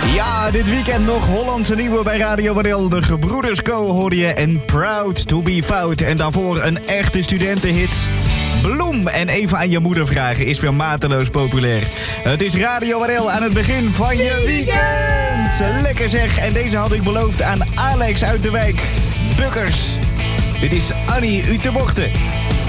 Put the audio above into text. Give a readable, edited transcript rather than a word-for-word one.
Ja, dit weekend nog Hollandse nieuwe bij Radio Waddel. De Gebroeders Co hoor je en Proud to be Fout. En daarvoor een echte studentenhit. Bloem en even aan je moeder vragen is weer mateloos populair. Het is Radio Waddel aan het begin van je weekend. Lekker zeg. En deze had ik beloofd aan Alex uit de wijk. Bukkers. Dit is Annie uit de Bochten.